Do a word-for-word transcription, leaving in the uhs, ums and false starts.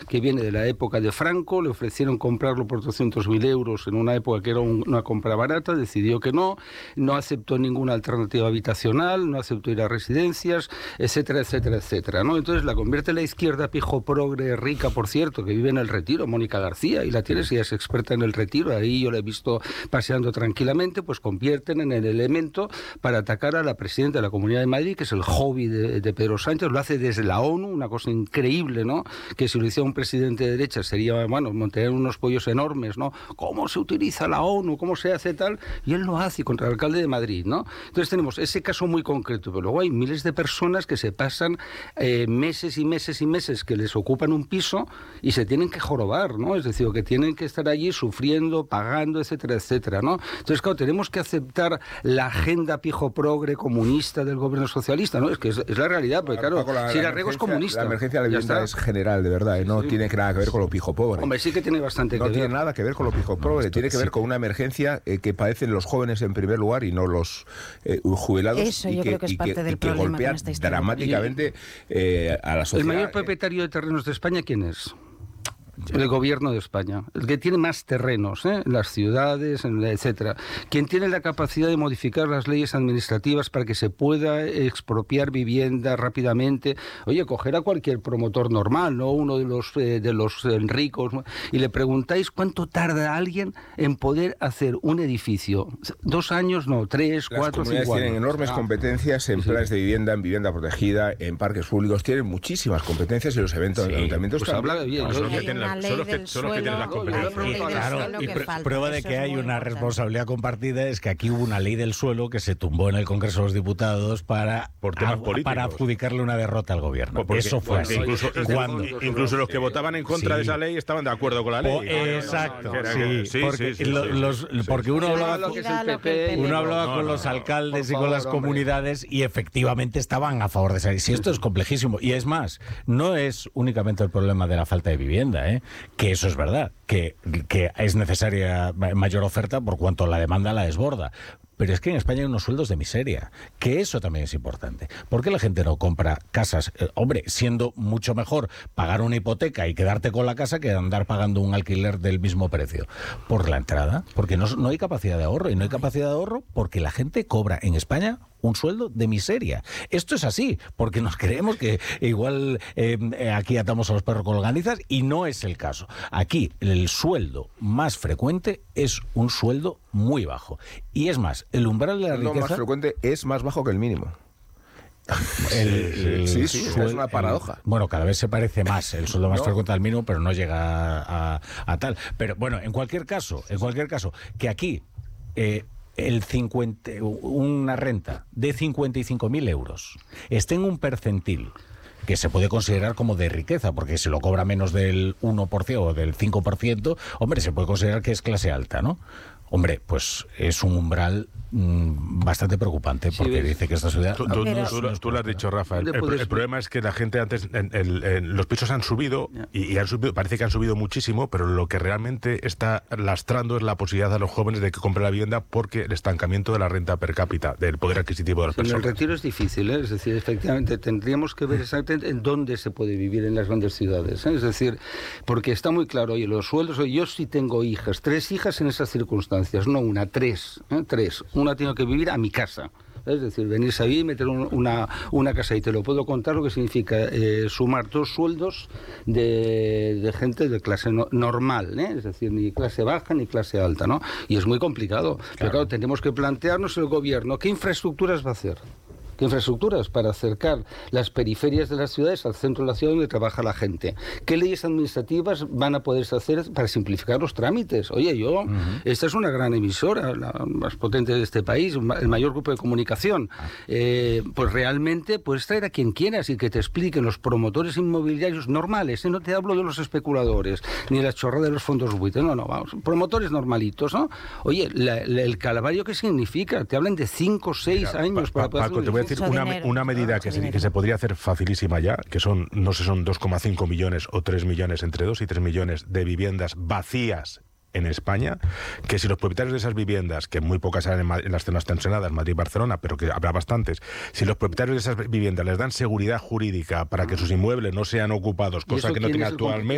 que viene de la época de Franco, le ofrecieron comprarlo por doscientos mil euros en una época que era un, una compra barata, decidió que no, no aceptó ninguna alternativa habitacional, no aceptó ir a residencias, etcétera, etcétera, etcétera, ¿no? Entonces la convierte la izquierda pijo progre, rica, por cierto, que vive en el Retiro, Mónica García, y la tienes, ella es experta en el Retiro, ahí yo la he visto paseando tranquilamente, pues convierten en el elemento para atacar a la presidenta de la Comunidad de Madrid, que es el hobby de, de Pedro Sánchez, lo hace desde la ONU, una cosa increíble, ¿no? Que si lo hiciera un presidente de derecha sería, bueno, montarían unos pollos enormes, ¿no? ¿Cómo se utiliza la ONU? ¿Cómo se hace tal? Y él lo hace contra el alcalde de Madrid, ¿no? Entonces tenemos ese caso muy concreto, pero luego hay miles de personas que se pasan eh, meses y meses y meses que les ocupan un piso y se tienen que jorobar, ¿no? Es decir, que tienen que estar allí sufriendo, pagando, etcétera, etcétera, ¿no? Entonces, claro, tenemos que aceptar la agenda pijo progre comunista del gobierno socialista, ¿no? Es que es, es la realidad, porque claro, Paco, la, si la el arreglo es comunista. La emergencia de la vivienda es general, de verdad, ¿eh? No sí. tiene nada que ver con lo pijo pobre. Hombre, sí que tiene bastante no que ver. No tiene nada que ver con lo pijo pobre, no, tiene que sí. ver con una emergencia eh, que padecen los jóvenes en primer lugar y no los eh, jubilados. Eso y yo que, creo que es parte que, del y que problema golpea dramáticamente eh, a la sociedad. ¿El mayor propietario de terrenos de España quién es? El gobierno de España, el que tiene más terrenos, ¿eh? En las ciudades, en la, etcétera. Quien tiene la capacidad de modificar las leyes administrativas para que se pueda expropiar vivienda rápidamente. Oye, coger a cualquier promotor normal, no uno de los eh, de los eh, ricos, y le preguntáis cuánto tarda alguien en poder hacer un edificio. Dos años, no, tres, las cuatro, cinco años. Las comunidades tienen enormes ah. competencias en sí. planes de vivienda, en vivienda protegida, en parques públicos. Tienen muchísimas competencias y los eventos, sí. ayuntamientos pues habla bien. No, solo que tienen la, solo que, solo que tienen la competencia. Claro, y pr- prueba de que hay una responsabilidad compartida es que aquí hubo una ley del suelo que se tumbó en el Congreso de los Diputados para, por temas a, políticos. para adjudicarle una derrota al gobierno. Porque, Eso fue así. Incluso, ¿Cuándo? incluso los que votaban en contra sí. de esa ley estaban de acuerdo con la ley. O, exacto. Era, sí, sí, porque, sí, sí, lo, sí, los, sí, porque sí. uno hablaba, lo que es el P P, uno hablaba no, con no, los no, alcaldes no, y con favor, las hombre. comunidades y efectivamente estaban a favor de esa ley. Si esto es complejísimo. Y es más, no es únicamente el problema de la falta de vivienda, ¿eh? Que eso es verdad, que, que es necesaria mayor oferta por cuanto la demanda la desborda. Pero es que en España hay unos sueldos de miseria, que eso también es importante. ¿Por qué la gente no compra casas? Eh, hombre, siendo mucho mejor pagar una hipoteca y quedarte con la casa que andar pagando un alquiler del mismo precio. Por la entrada, porque no, no hay capacidad de ahorro, y no hay capacidad de ahorro porque la gente cobra en España un sueldo de miseria. Esto es así, porque nos creemos que igual eh, aquí atamos a los perros con longanizas y no es el caso. Aquí el sueldo más frecuente es un sueldo muy bajo. Y es más, el umbral de la riqueza... Lo más frecuente es más bajo que el mínimo. El, el sí, sí, suel, es una paradoja. El, bueno, cada vez se parece más el sueldo más no. frecuente al mínimo, pero no llega a, a, a tal. Pero bueno, en cualquier caso, en cualquier caso, que aquí... Eh, el cincuenta, una renta de cincuenta y cinco mil euros esté en un percentil que se puede considerar como de riqueza, porque si lo cobra menos del uno por ciento o del cinco por ciento, hombre, se puede considerar que es clase alta, ¿no? Hombre, pues es un umbral mmm, bastante preocupante, porque sí, dice que esta ciudad... Tú, tú, pero, tú, tú, tú lo has dicho, Rafa. El, el, el problema es que la gente antes... El, el, el, los pisos han subido, y, y han subido, parece que han subido muchísimo, pero lo que realmente está lastrando es la posibilidad a los jóvenes de que compren la vivienda, porque el estancamiento de la renta per cápita, del poder adquisitivo de las personas. En el retiro es difícil, ¿eh? Es decir, efectivamente, tendríamos que ver exactamente en dónde se puede vivir en las grandes ciudades, ¿eh? Es decir, porque está muy claro, oye, los sueldos... Oye, yo sí tengo hijas, tres hijas en esas circunstancias, no una, tres, ¿eh? tres. Una tiene que vivir a mi casa. Es decir, venirse ahí y meter un, una, una casa, y te lo puedo contar lo que significa eh, sumar dos sueldos de, de gente de clase no, normal, ¿eh? Es decir, ni clase baja ni clase alta, ¿no? Y es muy complicado. Claro. Pero claro, tenemos que plantearnos el gobierno, ¿qué infraestructuras va a hacer? ¿Qué infraestructuras para acercar las periferias de las ciudades al centro de la ciudad donde trabaja la gente? ¿Qué leyes administrativas van a poderse hacer para simplificar los trámites? Oye, yo, uh-huh. esta es una gran emisora, la más potente de este país, el mayor grupo de comunicación. Eh, pues realmente puedes traer a quien quieras y que te expliquen los promotores inmobiliarios normales, ¿eh? No te hablo de los especuladores, ni la chorrada de los fondos buitres, no, no, vamos, promotores normalitos, ¿no? Oye, la, la, el calvario, ¿qué significa? Te hablan de cinco o seis años pa, pa, para poder... Paco, Una, una medida que se, que se podría hacer facilísima ya, que son, no sé, son dos coma cinco millones o tres millones, entre dos y tres millones de viviendas vacías en España, que si los propietarios de esas viviendas, que muy pocas hay en, en las zonas tensionadas, Madrid y Barcelona, pero que habrá bastantes, si los propietarios de esas viviendas les dan seguridad jurídica para que sus inmuebles no sean ocupados, cosa que no tiene actualmente...